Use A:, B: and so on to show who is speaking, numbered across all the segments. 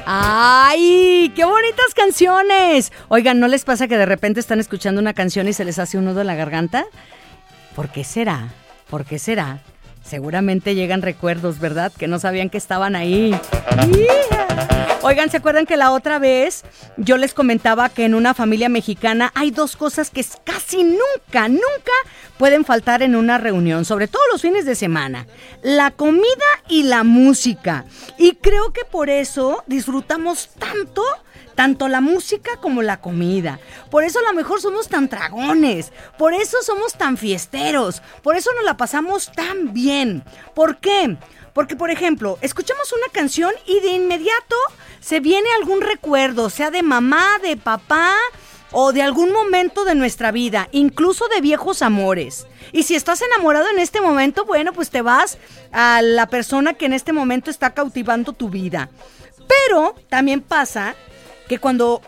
A: ¡Ay! ¡Qué bonitas canciones! Oigan, ¿no les pasa que de repente están escuchando una canción y se les hace un nudo en la garganta? ¿Por qué será? ¿Por qué será? Seguramente llegan recuerdos, ¿verdad? Que no sabían que estaban ahí. ¡Yeah! Oigan, ¿se acuerdan que la otra vez yo les comentaba que en una familia mexicana hay dos cosas que casi nunca pueden faltar en una reunión, sobre todo los fines de semana? La comida y la música. Y creo que por eso disfrutamos tanto la música como la comida. Por eso a lo mejor somos tan tragones, por eso somos tan fiesteros, por eso nos la pasamos tan bien. ¿Por qué? Porque, por ejemplo, escuchamos una canción y de inmediato se viene algún recuerdo, sea de mamá, de papá o de algún momento de nuestra vida, incluso de viejos amores. Y si estás enamorado en este momento, bueno, pues te vas a la persona que en este momento está cautivando tu vida. Pero también pasa que cuando,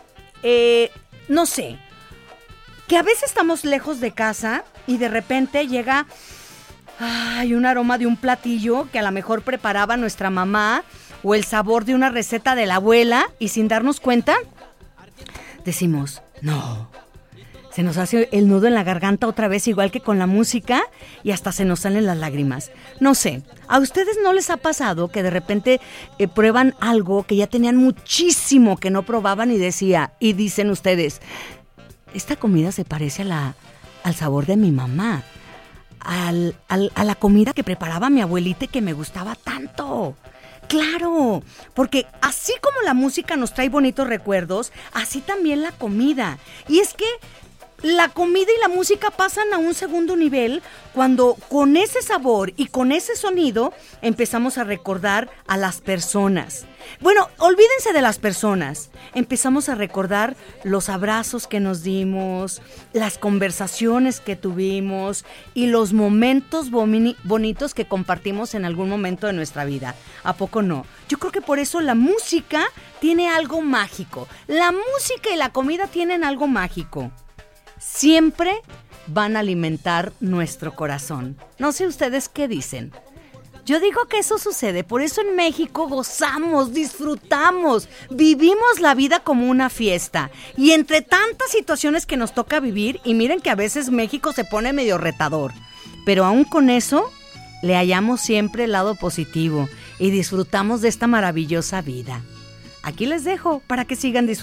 A: no sé, que a veces estamos lejos de casa y de repente llega un aroma de un platillo que a lo mejor preparaba nuestra mamá o el sabor de una receta de la abuela y sin darnos cuenta, decimos, no, se nos hace el nudo en la garganta otra vez igual que con la música y hasta se nos salen las lágrimas. No sé, ¿a ustedes no les ha pasado que de repente prueban algo que ya tenían muchísimo que no probaban y dicen ustedes, esta comida se parece al sabor de mi mamá, a la comida que preparaba mi abuelita y que me gustaba tanto? Claro, porque así como la música nos trae bonitos recuerdos, así también la comida. Y es que la comida y la música pasan a un segundo nivel cuando con ese sabor y con ese sonido empezamos a recordar a las personas. Bueno, olvídense de las personas. Empezamos a recordar los abrazos que nos dimos, las conversaciones que tuvimos y los momentos bonitos que compartimos en algún momento de nuestra vida. ¿A poco no? Yo creo que por eso la música tiene algo mágico. La música y la comida tienen algo mágico. Siempre van a alimentar nuestro corazón. No sé ustedes qué dicen. Yo digo que eso sucede, por eso en México gozamos, disfrutamos, vivimos la vida como una fiesta. Y entre tantas situaciones que nos toca vivir, y miren que a veces México se pone medio retador, pero aún con eso le hallamos siempre el lado positivo y disfrutamos de esta maravillosa vida. Aquí les dejo para que sigan disfrutando.